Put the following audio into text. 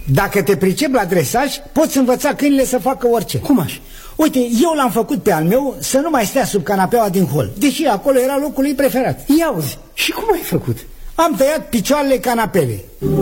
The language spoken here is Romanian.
Dacă te pricep la dresaj, poți învăța câinile să facă orice. Cum așa? Uite, eu l-am făcut pe al meu să nu mai stea sub canapeaua din hol, deși acolo era locul lui preferat. Ia uzi, și cum ai făcut? Am tăiat picioarele canapelei.